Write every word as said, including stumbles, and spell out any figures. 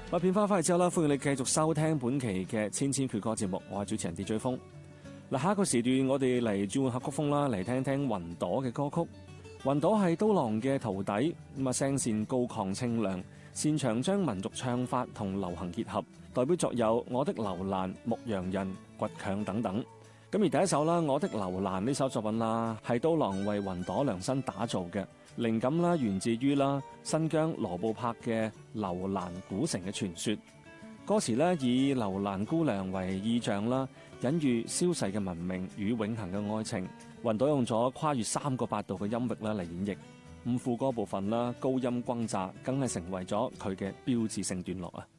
我片翻返去之後啦，歡迎你繼續收聽本期嘅千千闕歌節目，我係主持人 D J 風。嗱，下一個時段我哋嚟轉換下曲風啦，嚟聽聽雲朵嘅歌曲。雲朵係刀郎嘅徒弟，咁啊聲線高亢清亮，擅長將民族唱法同流行結合，代表作有《我的樓蘭》、《牧羊人》、《倔強》等等。咁而第一首啦，《我的樓蘭》呢首作品啦，係刀郎為雲朵量身打造嘅，靈感啦源自於啦新疆羅布泊嘅樓蘭古城嘅傳說。歌詞咧以樓蘭姑娘為意象啦，隱喻消逝嘅文明與永恆嘅愛情。雲朵用咗跨越三個八度嘅音域啦嚟演繹，咁副歌部分啦高音轟炸，梗係成為咗佢嘅標誌性段落啊！